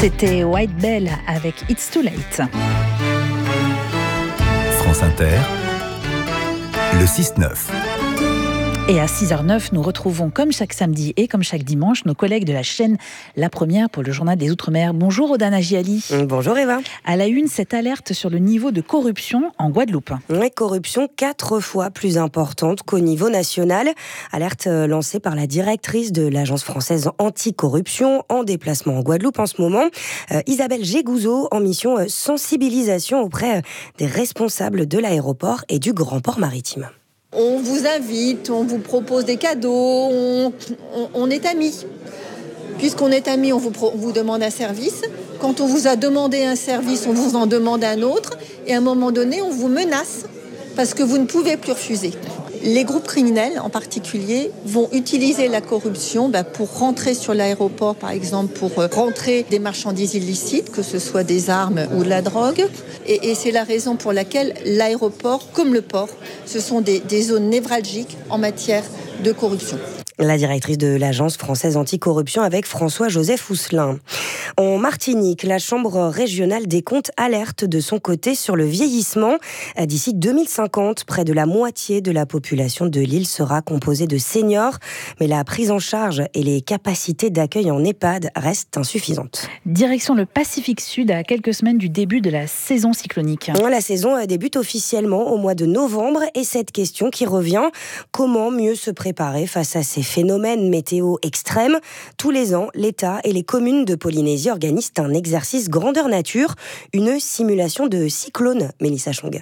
C'était White Bell avec It's Too Late. France Inter, le 6-9. Et à 6h09, nous retrouvons comme chaque samedi et comme chaque dimanche nos collègues de la chaîne La Première pour le journal des Outre-mer. Bonjour Odan Agiali. Bonjour Eva. À la une, cette alerte sur le niveau de corruption en Guadeloupe. Oui, corruption 4 fois plus importante qu'au niveau national. Alerte lancée par la directrice de l'Agence française anti-corruption en déplacement en Guadeloupe en ce moment. Isabelle Gégouzeau en mission sensibilisation auprès des responsables de l'aéroport et du grand port maritime. On vous invite, on vous propose des cadeaux, on est amis. Puisqu'on est amis, on vous demande un service. Quand on vous a demandé un service, on vous en demande un autre. Et à un moment donné, on vous menace parce que vous ne pouvez plus refuser. Les groupes criminels, en particulier, vont utiliser la corruption pour rentrer sur l'aéroport, par exemple, pour rentrer des marchandises illicites, que ce soit des armes ou de la drogue. Et c'est la raison pour laquelle l'aéroport, comme le port, ce sont des zones névralgiques en matière de corruption. La directrice de l'Agence française anticorruption avec François-Joseph Housselin. En Martinique, la Chambre régionale des comptes alerte de son côté sur le vieillissement. D'ici 2050, près de la moitié de la population de l'île sera composée de seniors. Mais la prise en charge et les capacités d'accueil en EHPAD restent insuffisantes. Direction le Pacifique Sud à quelques semaines du début de la saison cyclonique. La saison débute officiellement au mois de novembre et cette question qui revient, comment mieux se préparer face à ces phénomènes météo extrêmes? Tous les ans, l'État et les communes de Polynésie organisent un exercice grandeur nature, une simulation de cyclone. Mélissa Chong.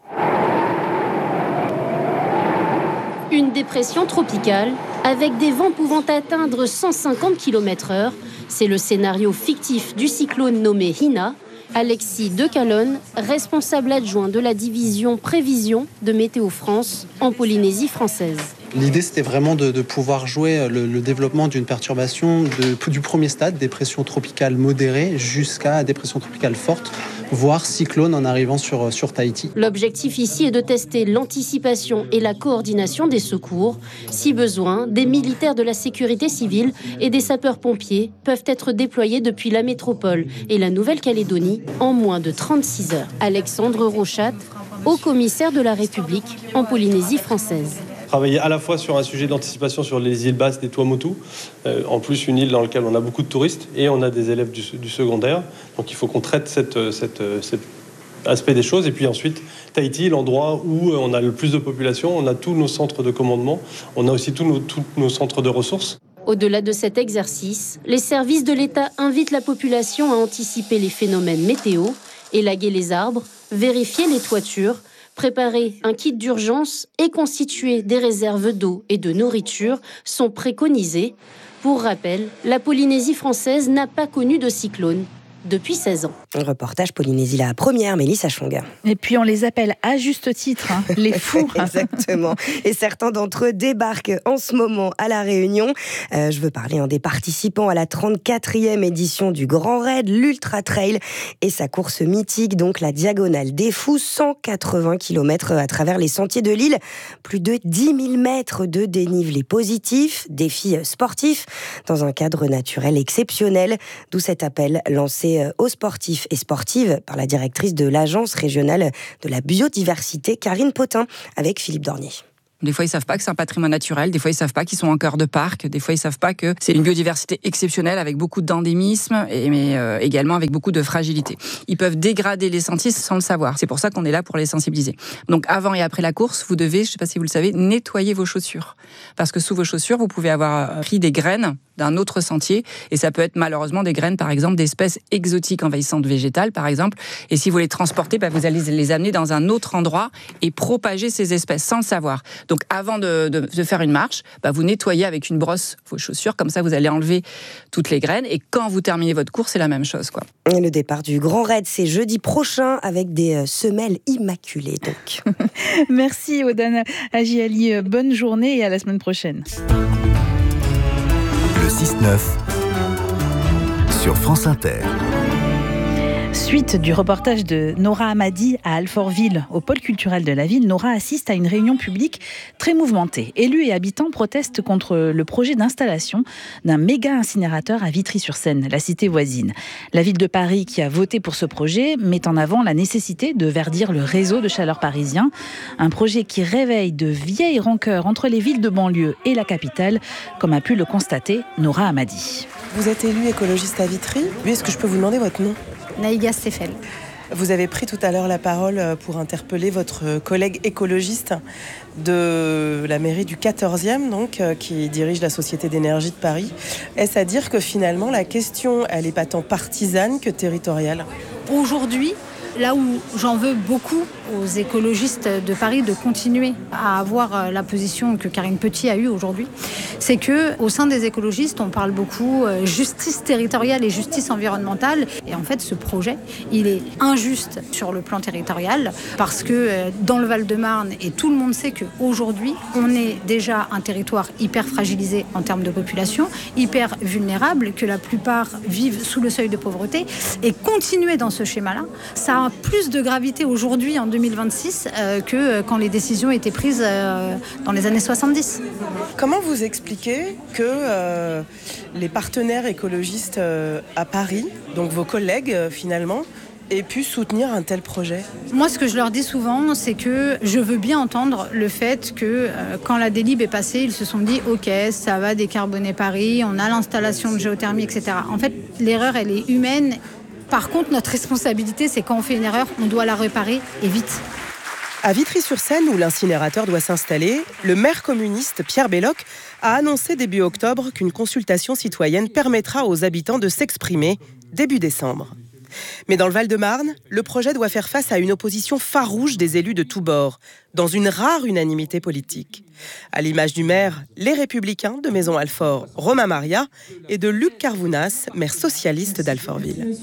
Une dépression tropicale avec des vents pouvant atteindre 150 km/h. C'est le scénario fictif du cyclone nommé Hina. Alexis Decalonne, responsable adjoint de la division prévision de Météo France en Polynésie française. L'idée, c'était vraiment de pouvoir jouer le développement d'une perturbation du premier stade, dépression tropicale modérée, jusqu'à dépression tropicale forte, voire cyclone en arrivant sur Tahiti. L'objectif ici est de tester l'anticipation et la coordination des secours. Si besoin, des militaires de la sécurité civile et des sapeurs-pompiers peuvent être déployés depuis la métropole et la Nouvelle-Calédonie en moins de 36 heures. Alexandre Rochat, haut-commissaire de la République en Polynésie française. Travailler à la fois sur un sujet d'anticipation sur les îles basses des Tuamotu, en plus une île dans laquelle on a beaucoup de touristes et on a des élèves du secondaire. Donc il faut qu'on traite cet aspect des choses. Et puis ensuite, Tahiti, l'endroit où on a le plus de population, on a tous nos centres de commandement, on a aussi tous nos centres de ressources. Au-delà de cet exercice, les services de l'État invitent la population à anticiper les phénomènes météo, élaguer les arbres, vérifier les toitures, préparer un kit d'urgence et constituer des réserves d'eau et de nourriture sont préconisés. Pour rappel, la Polynésie française n'a pas connu de cyclone depuis 16 ans. Reportage Polynésie la première, Mélissa Chong. Et puis on les appelle à juste titre, les fous. Exactement. Et certains d'entre eux débarquent en ce moment à La Réunion. Je veux parler des participants à la 34e édition du Grand Raid, l'Ultra Trail et sa course mythique, donc la Diagonale des Fous, 180 km à travers les sentiers de l'île, plus de 10 000 mètres de dénivelé positif, défi sportif, dans un cadre naturel exceptionnel, d'où cet appel lancé aux sportifs et sportives par la directrice de l'Agence régionale de la biodiversité, Karine Potin, avec Philippe Dornier. Des fois, ils ne savent pas que c'est un patrimoine naturel. Des fois, ils ne savent pas qu'ils sont en cœur de parc. Des fois, ils ne savent pas que c'est une biodiversité exceptionnelle avec beaucoup d'endémisme, mais également avec beaucoup de fragilité. Ils peuvent dégrader les sentiers sans le savoir. C'est pour ça qu'on est là pour les sensibiliser. Donc, avant et après la course, vous devez, je ne sais pas si vous le savez, nettoyer vos chaussures. Parce que sous vos chaussures, vous pouvez avoir pris des graines d'un autre sentier. Et ça peut être malheureusement des graines, par exemple, d'espèces exotiques envahissantes végétales, par exemple. Et si vous les transportez, vous allez les amener dans un autre endroit et propager ces espèces sans le savoir. Donc, avant de faire une marche, vous nettoyez avec une brosse vos chaussures. Comme ça, vous allez enlever toutes les graines. Et quand vous terminez votre course, c'est la même chose, quoi. Et le départ du Grand Raid, c'est jeudi prochain avec des semelles immaculées, donc. Merci, Odan Agiali. Bonne journée et à la semaine prochaine. Le 6-9 sur France Inter. Suite du reportage de Nora Hamadi à Alfortville, au pôle culturel de la ville, Nora assiste à une réunion publique très mouvementée. Élus et habitants protestent contre le projet d'installation d'un méga incinérateur à Vitry-sur-Seine, la cité voisine. La ville de Paris, qui a voté pour ce projet, met en avant la nécessité de verdir le réseau de chaleur parisien. Un projet qui réveille de vieilles rancœurs entre les villes de banlieue et la capitale, comme a pu le constater Nora Hamadi. Vous êtes élu écologiste à Vitry. Est-ce que je peux vous demander votre nom ? Naïga Stéphel. Vous avez pris tout à l'heure la parole pour interpeller votre collègue écologiste de la mairie du 14e, donc, qui dirige la Société d'énergie de Paris. Est-ce à dire que finalement la question, elle n'est pas tant partisane que territoriale ? Aujourd'hui, là où j'en veux beaucoup aux écologistes de Paris de continuer à avoir la position que Karine Petit a eue aujourd'hui, c'est qu'au sein des écologistes, on parle beaucoup justice territoriale et justice environnementale. Et en fait, ce projet, il est injuste sur le plan territorial parce que dans le Val-de-Marne, et tout le monde sait qu'aujourd'hui, on est déjà un territoire hyper fragilisé en termes de population, hyper vulnérable, que la plupart vivent sous le seuil de pauvreté. Et continuer dans ce schéma-là, ça a plus de gravité aujourd'hui en 2026 que quand les décisions étaient prises dans les années 70. Comment vous expliquez que les partenaires écologistes à Paris, donc vos collègues finalement, aient pu soutenir un tel projet ? Moi, ce que je leur dis souvent, c'est que je veux bien entendre le fait que quand la délib est passée, ils se sont dit « Ok, ça va décarboner Paris, on a l'installation de géothermie, etc. » En fait, l'erreur, elle est humaine. Par contre, notre responsabilité, c'est quand on fait une erreur, on doit la réparer et vite. À Vitry-sur-Seine, où l'incinérateur doit s'installer, le maire communiste Pierre Belloc a annoncé début octobre qu'une consultation citoyenne permettra aux habitants de s'exprimer début décembre. Mais dans le Val-de-Marne, le projet doit faire face à une opposition farouche des élus de tous bords, dans une rare unanimité politique. À l'image du maire, les Républicains de Maisons-Alfort, Romain Maria, et de Luc Carvounas, maire socialiste d'Alfortville.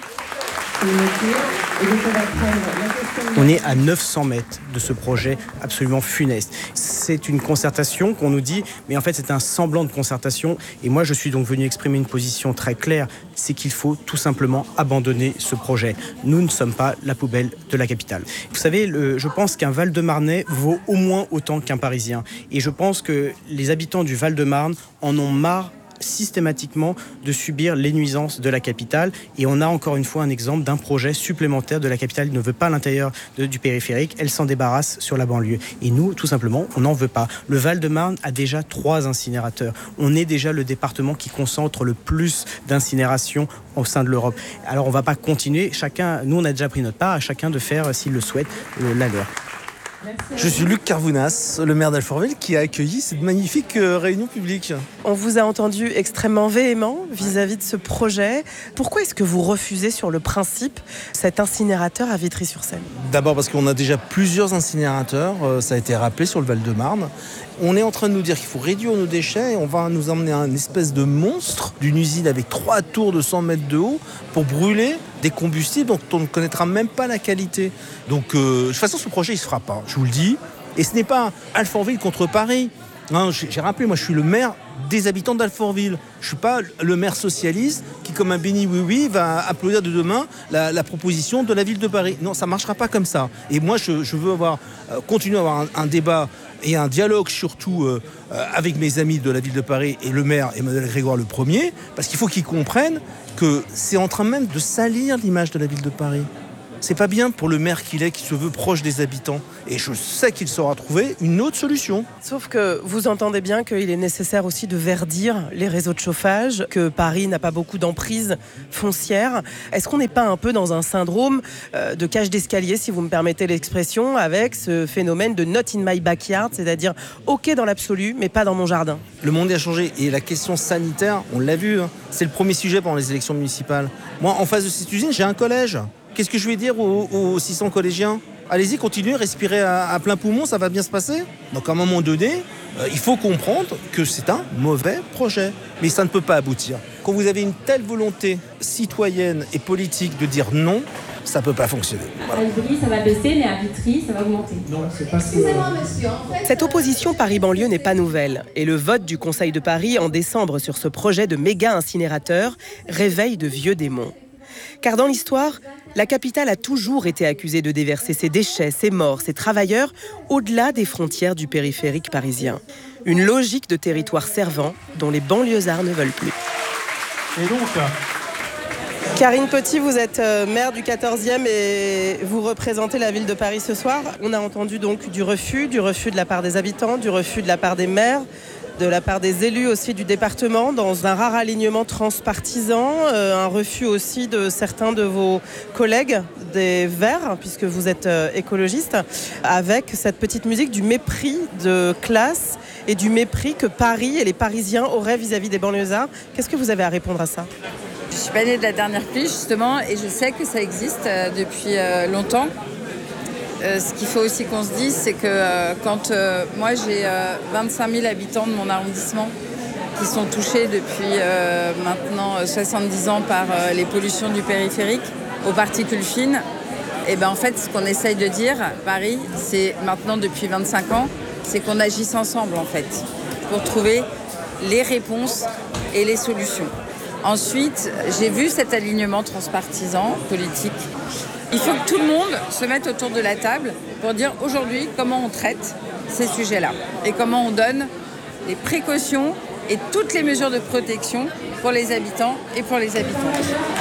On est à 900 mètres de ce projet absolument funeste. C'est une concertation qu'on nous dit, mais en fait c'est un semblant de concertation. Et moi je suis donc venu exprimer une position très claire, c'est qu'il faut tout simplement abandonner ce projet. Nous ne sommes pas la poubelle de la capitale. Vous savez, je pense qu'un Val-de-Marnais vaut au moins autant qu'un Parisien. Et je pense que les habitants du Val-de-Marne en ont marre systématiquement de subir les nuisances de la capitale. Et on a encore une fois un exemple d'un projet supplémentaire de la capitale qui ne veut pas l'intérieur du périphérique. Elle s'en débarrasse sur la banlieue. Et nous, tout simplement, on n'en veut pas. Le Val-de-Marne a déjà 3 incinérateurs. On est déjà le département qui concentre le plus d'incinération au sein de l'Europe. Alors on ne va pas continuer. Nous, on a déjà pris notre part, à chacun de faire, s'il le souhaite, la leur. Je suis Luc Carvounas, le maire d'Alfortville, qui a accueilli cette magnifique réunion publique. On vous a entendu extrêmement véhément vis-à-vis de ce projet. Pourquoi est-ce que vous refusez sur le principe cet incinérateur à Vitry-sur-Seine ? D'abord parce qu'on a déjà plusieurs incinérateurs, ça a été rappelé sur le Val-de-Marne. On est en train de nous dire qu'il faut réduire nos déchets et on va nous emmener à une espèce de monstre d'une usine avec 3 tours de 100 mètres de haut pour brûler des combustibles dont on ne connaîtra même pas la qualité. Donc de toute façon ce projet il se fera pas, je vous le dis. Et ce n'est pas Alfortville contre Paris. Non, j'ai rappelé, moi je suis le maire des habitants d'Alfortville. Je ne suis pas le maire socialiste qui, comme un béni oui-oui, va applaudir de demain la proposition de la ville de Paris. Non, ça ne marchera pas comme ça. Et moi, je veux continuer à avoir un débat et un dialogue surtout avec mes amis de la ville de Paris et le maire Emmanuel Grégoire le premier, parce qu'il faut qu'ils comprennent que c'est en train même de salir l'image de la ville de Paris. C'est pas bien pour le maire qu'il est, qui se veut proche des habitants. Et je sais qu'il saura trouver une autre solution. Sauf que vous entendez bien qu'il est nécessaire aussi de verdir les réseaux de chauffage, que Paris n'a pas beaucoup d'emprise foncière. Est-ce qu'on n'est pas un peu dans un syndrome de cage d'escalier, si vous me permettez l'expression, avec ce phénomène de not in my backyard, c'est-à-dire OK dans l'absolu, mais pas dans mon jardin ? Le monde a changé et la question sanitaire, on l'a vu, c'est le premier sujet pendant les élections municipales. Moi, en face de cette usine, j'ai un collège. Qu'est-ce que je vais dire aux 600 collégiens ? Allez-y, continuez, respirez à plein poumon, ça va bien se passer. Donc à un moment donné, il faut comprendre que c'est un mauvais projet. Mais ça ne peut pas aboutir. Quand vous avez une telle volonté citoyenne et politique de dire non, ça ne peut pas fonctionner. Voilà. À Ivry, ça va baisser, mais à Vitry, ça va augmenter. Non, c'est pas Excusez-moi, monsieur. Cette opposition Paris-Banlieue n'est pas nouvelle. Et le vote du Conseil de Paris en décembre sur ce projet de méga incinérateur réveille de vieux démons. Car dans l'histoire, la capitale a toujours été accusée de déverser ses déchets, ses morts, ses travailleurs au-delà des frontières du périphérique parisien. Une logique de territoire servant dont les banlieusards ne veulent plus. Et donc, Karine Petit, vous êtes maire du 14e et vous représentez la ville de Paris ce soir. On a entendu donc du refus de la part des habitants, du refus de la part des maires, de la part des élus aussi du département, dans un rare alignement transpartisan, un refus aussi de certains de vos collègues des Verts, puisque vous êtes écologiste, avec cette petite musique du mépris de classe et du mépris que Paris et les Parisiens auraient vis-à-vis des banlieusards. Qu'est-ce que vous avez à répondre à ça ? Je suis pas née de la dernière pluie, justement, et je sais que ça existe depuis longtemps. Ce qu'il faut aussi qu'on se dise, c'est que quand moi j'ai 25 000 habitants de mon arrondissement qui sont touchés depuis maintenant 70 ans par les pollutions du périphérique aux particules fines, et ben en fait ce qu'on essaye de dire, Paris, c'est maintenant depuis 25 ans, c'est qu'on agisse ensemble en fait pour trouver les réponses et les solutions. Ensuite, j'ai vu cet alignement transpartisan politique. Il faut que tout le monde se mette autour de la table pour dire aujourd'hui comment on traite ces sujets-là et comment on donne les précautions et toutes les mesures de protection pour les habitants et pour les habitantes.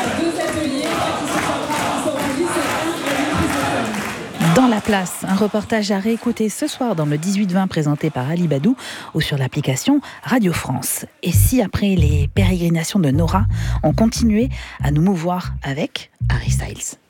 Dans la place, un reportage à réécouter ce soir dans le 18-20 présenté par Ali Badou ou sur l'application Radio France. Et si après les pérégrinations de Nora, on continuait à nous mouvoir avec Harry Styles.